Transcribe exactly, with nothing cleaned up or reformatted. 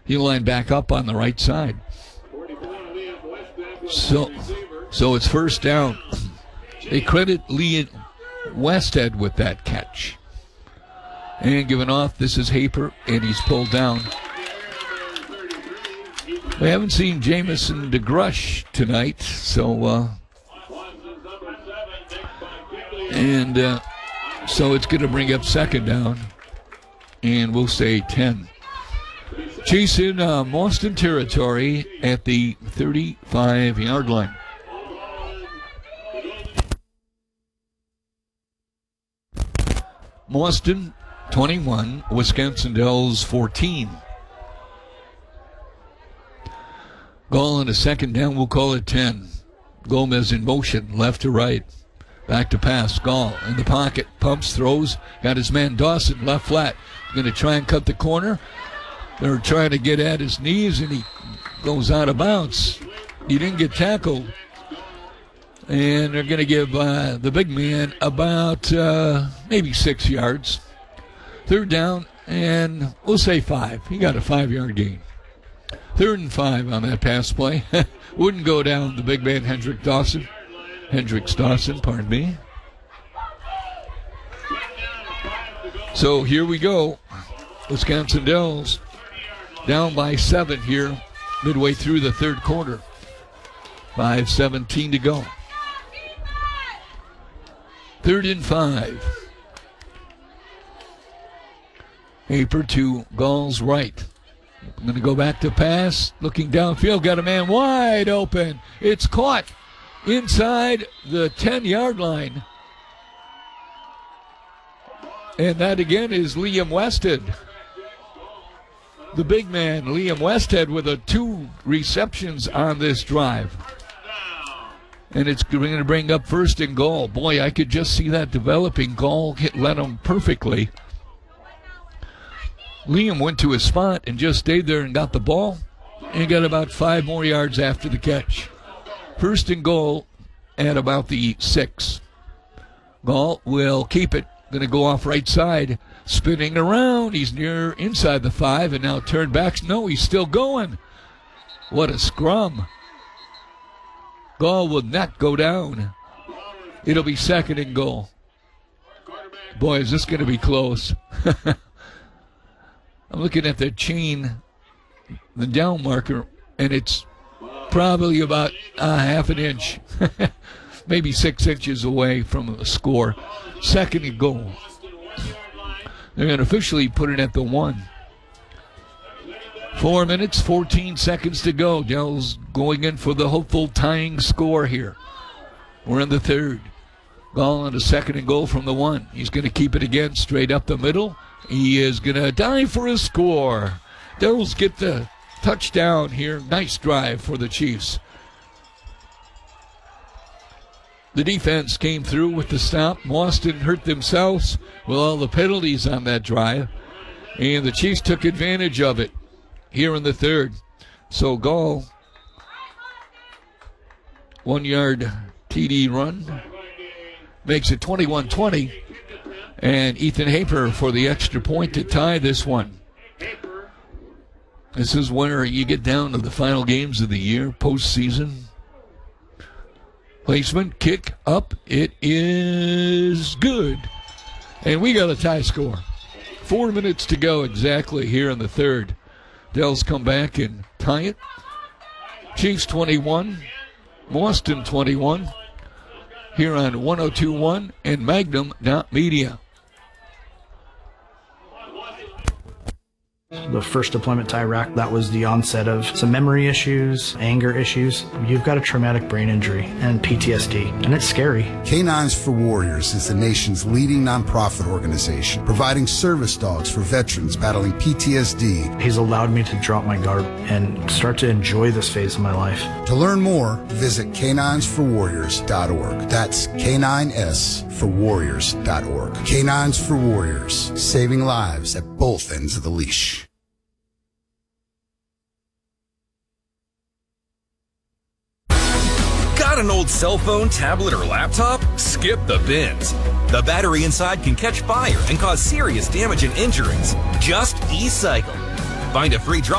He'll line back up on the right side. So, so it's first down. They credit Lee Westhead with that catch. And given off, this is Haper, and he's pulled down. We haven't seen Jamison DeGrush tonight, so uh, and uh, so it's going to bring up second down, and we'll say ten. Chiefs in uh, Mauston territory at the thirty-five-yard line. Mauston twenty-one, Wisconsin Dells fourteen. Gall on a second down, we'll call it ten. Gomez in motion, left to right. Back to pass, Gall in the pocket, pumps, throws, got his man Dawson left flat. Going to try and cut the corner. They're trying to get at his knees, and he goes out of bounds. He didn't get tackled. And they're going to give uh, the big man about uh, maybe six yards. Third down, and we'll say five. He got a five-yard gain. Third and five on that pass play. Wouldn't go down the big man Hendrick Dawson. Hendricks Dawson, pardon me. So here we go. Wisconsin Dells down by seven here midway through the third quarter. five seventeen to go. Third and five. Haper to Gall's right. I'm going to go back to pass. Looking downfield. Got a man wide open. It's caught inside the ten-yard line. And that again is Liam Westhead. The big man, Liam Westhead, with a two receptions on this drive. And it's going to bring up first and goal. Boy, I could just see that developing. Gall hit led him perfectly. Liam went to his spot and just stayed there and got the ball and got about five more yards after the catch. First and goal at about the six. Gall will keep it. Going to go off right side. Spinning around. He's near inside the five and now turned back. No, he's still going. What a scrum. Gall will not go down. It'll be second and goal. Boy, is this going to be close. I'm looking at the chain, the down marker, and it's probably about uh, half an inch, maybe six inches away from a score. Second and goal. They're going to officially put it at the one. Four minutes, fourteen seconds to go. Dells going in for the hopeful tying score here. We're in the third. Gall on a second and goal from the one. He's going to keep it again straight up the middle. He is going to dive for a score. Dells get the touchdown here. Nice drive for the Chiefs. The defense came through with the stop. Mauston hurt themselves with all the penalties on that drive. And the Chiefs took advantage of it here in the third. So Gall, one-yard T D run, makes it twenty-one twenty. And Ethan Haper for the extra point to tie this one. This is where you get down to the final games of the year, postseason. Placement, kick up. It is good. And we got a tie score. Four minutes to go exactly here in the third. Dells come back and tie it. Chiefs twenty-one, Mauston twenty-one. Here on one oh two point one and Magnum dot media. The first deployment to Iraq, that was the onset of some memory issues, anger issues. You've got a traumatic brain injury and P T S D, and it's scary. Canines for Warriors is the nation's leading nonprofit organization, providing service dogs for veterans battling P T S D. He's allowed me to drop my guard and start to enjoy this phase of my life. To learn more, visit canines for warriors dot org. That's K nine S for warriors dot org. Canines for Warriors, saving lives at both ends of the leash. Got an old cell phone, tablet, or laptop? Skip the bins. The battery inside can catch fire and cause serious damage and injuries. Just e-cycle. Find a free drop